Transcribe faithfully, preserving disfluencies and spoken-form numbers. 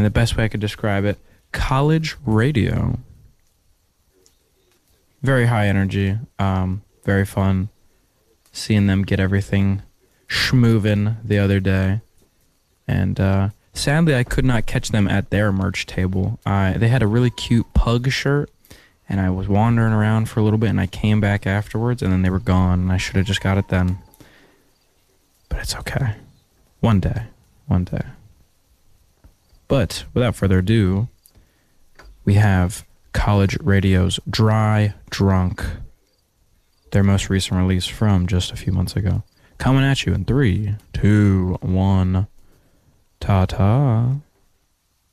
and the best way I could describe it, college radio. Very high energy, um, very fun. Seeing them get everything schmoovin' the other day. And uh, sadly, I could not catch them at their merch table. Uh, they had a really cute pug shirt, and I was wandering around for a little bit, and I came back afterwards, and then they were gone, and I should have just got it then. But it's okay. One day. One day. But without further ado, we have College Radio's Dry Drunk, their most recent release from just a few months ago. Coming at you in three, two, one, ta-ta.